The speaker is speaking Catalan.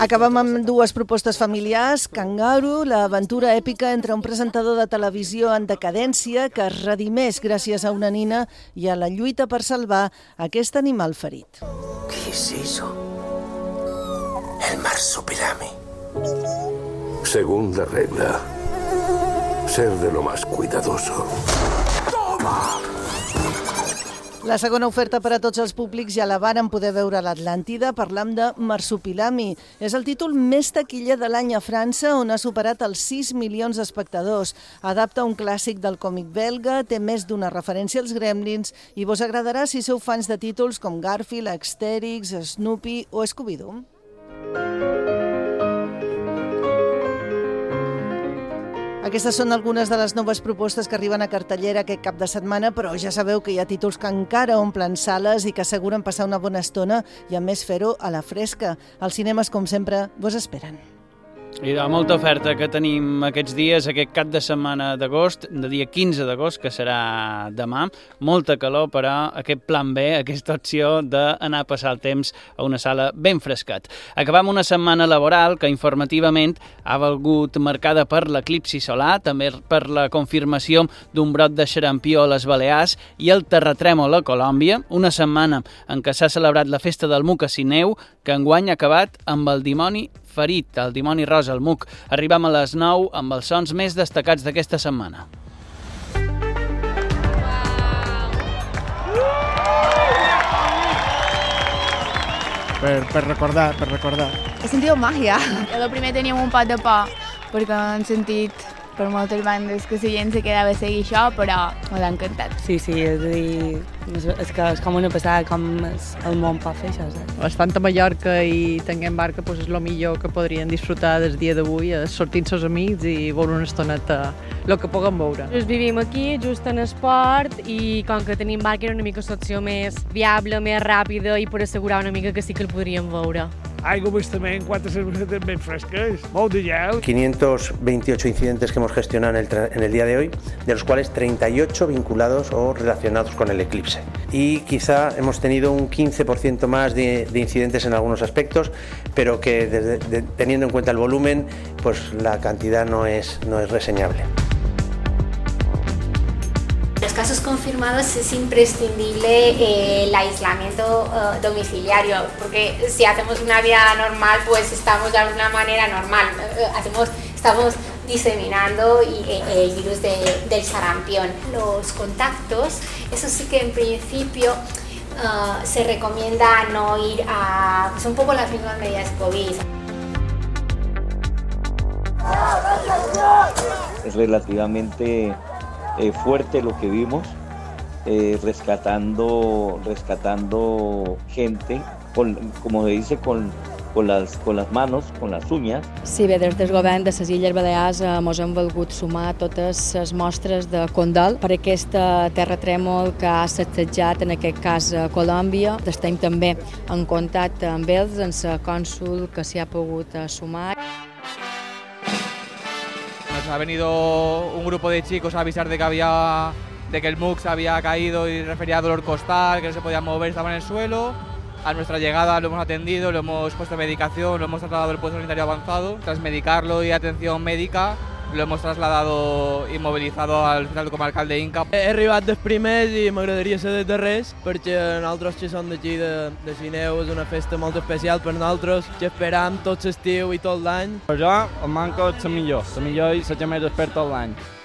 Acabem amb dues propostes familiars. Kangaroo, l'aventura èpica entre un presentador de televisió en decadència que es redimeix gràcies a una nina i a la lluita per salvar aquest animal ferit. ¿Qué es eso? El marsupilami. Segunda regla. Ser de lo más cuidadoso. ¡Toma! La segona oferta per a tots els públics ja la varen poder veure a l'Atlàntida. Parlam de Marsupilami. És el títol més taquiller de l'any a França, on ha superat els 6 milions d'espectadors. Adapta un clàssic del còmic belga, té més d'una referència als Gremlins i vos agradarà si sou fans de títols com Garfield, Asterix, Snoopy o Scooby-Doo. Aquestes són algunes de les noves propostes que arriben a cartellera aquest cap de setmana, però ja sabeu que hi ha títols que encara omplen sales i que asseguren passar una bona estona i, a més, fer-ho a la fresca. Els cinemes, com sempre, vos esperen. I de molta oferta que tenim aquests dies, aquest cap de setmana d'agost, de dia 15 d'agost, que serà demà. Molta calor, però aquest plan B, aquesta opció d'anar a passar el temps a una sala ben frescat. Acabam una setmana laboral que informativament ha valgut marcada per l'eclipsi solar, també per la confirmació d'un brot de xarampió a les Balears i el terratrèmol a Colòmbia. Una setmana en què s'ha celebrat la festa del Mocassineu, que enguany ha acabat amb el dimoni ferit, el dimoni rosa, el Muc. Arribam a les 9 amb els sons més destacats d'aquesta setmana. Per recordar. He sentit màgia. A lo primer teníem un pot de por, perquè hem sentit per moltes bandes que la gent se quedava a seguir això, però m'ha encantat. Sí, és a dir, és que és com una passada, com el món pot fer això, saps? Estant a Mallorca i tenint barca és el millor que podrien disfrutar del dia d'avui, sortint amb els amics i veure una estoneta el que puguem veure. Vivim aquí, just en esport, i com que tenim barca era una mica l'opció més viable, més ràpida i per assegurar una mica que sí que el podríem veure. Aigua també, 4 cervesetes ben fresques, molt de gel. 528 incidentes que hemos gestionado en el día de hoy, de los cuales 38 vinculados o relacionados con el eclipse. Y quizá hemos tenido un 15% más de incidentes en algunos aspectos, pero que teniendo en cuenta el volumen, pues la cantidad no es reseñable. En los casos confirmados es imprescindible el aislamiento domiciliario, porque si hacemos una vida normal, pues estamos de alguna manera normal, estamos diseminando el virus del sarampión. Los contactos, eso sí que en principio se recomienda no ir a... Son un poco las mismas medidas COVID. Es relativamente fuerte lo que vimos, rescatando gente, como se dice, con las manos, con las uñas. Sí, bé, des del govern de les Illes Balears ens hem volgut sumar totes les mostres de condol per aquest terratrèmol que ha sacsejat, en aquest cas, a Colòmbia. Estem també en contacte amb ells, amb el cònsul que s'hi ha pogut sumar. Nos ha venido un grupo de chicos a avisar de que el MUC se había caído y refería a dolor costal, que no se podía mover, estaba en el suelo. A nuestra llegada lo hemos atendido, lo hemos puesto medicación, lo hemos trasladado al puesto sanitario avanzado. Tras medicarlo y atención médica, lo hemos trasladado i mobilitzado al Hospital Comarcal d'Inca. He arribat dels primers i m'agradaria ser dels darrers, perquè nosaltres que som d'aquí de Sineu és una festa molt especial per nosaltres, que esperam tot l'estiu i tot l'any. Per jo, el Manco és la millor i la que més espera tot l'any.